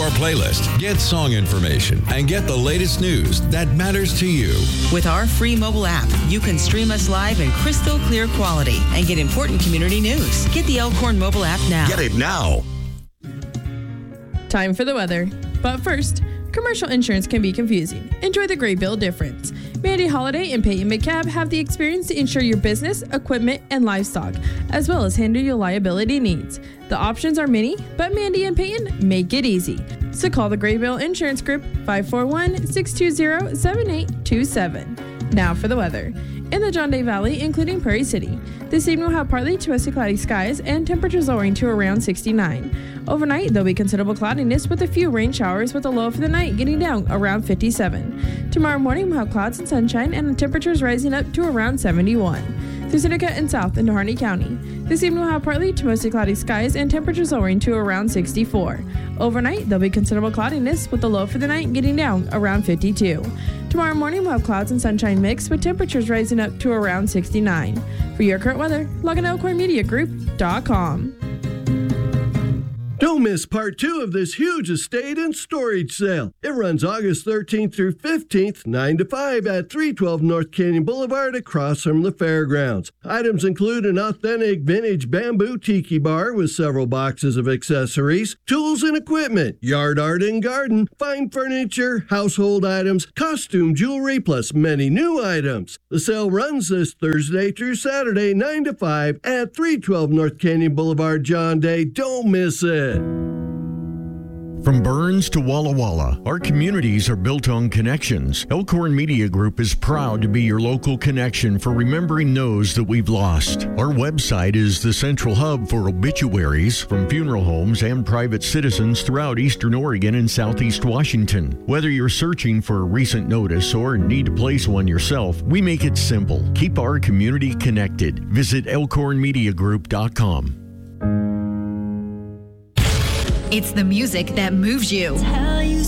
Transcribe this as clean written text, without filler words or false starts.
our playlist, get song information, and get the latest news that matters to you. With our free mobile app, you can stream us live in crystal clear quality and get important community news. Get the Elkhorn mobile app now. Get it now. Time for the weather. But first, commercial insurance can be confusing. Enjoy the Gray Bill difference. Mandy Holiday and Peyton McCabe have the experience to insure your business, equipment, and livestock, as well as handle your liability needs. The options are many, but Mandy and Peyton make it easy. So call the Gray Bill Insurance Group 541-620-7827. Now for the weather. In the John Day Valley, including Prairie City, this evening will have partly to mostly cloudy skies and temperatures lowering to around 69. Overnight, there'll be considerable cloudiness with a few rain showers with a low for the night getting down around 57. Tomorrow morning, we'll have clouds and sunshine and the temperatures rising up to around 71. Through Seneca and south into Harney County, this evening we'll have partly to mostly cloudy skies and temperatures lowering to around 64. Overnight, there'll be considerable cloudiness with the low for the night getting down around 52. Tomorrow morning, we'll have clouds and sunshine mixed with temperatures rising up to around 69. For your current weather, log on to ElkhornMediaGroup.com. Don't miss part 2 of this huge estate and storage sale. It runs August 13th through 15th, 9 to 5 at 312 North Canyon Boulevard across from the fairgrounds. Items include an authentic vintage bamboo tiki bar with several boxes of accessories, tools and equipment, yard art and garden, fine furniture, household items, costume jewelry, plus many new items. The sale runs this Thursday through Saturday, 9 to 5 at 312 North Canyon Boulevard, John Day. Don't miss it. From Burns to Walla Walla, our communities are built on connections. Elkhorn Media Group is proud to be your local connection for remembering those that we've lost. Our website is the central hub for obituaries from funeral homes and private citizens throughout Eastern Oregon and Southeast Washington. Whether you're searching for a recent notice or need to place one yourself, we make it simple. Keep our community connected. Visit elkhornmediagroup.com. It's the music that moves you.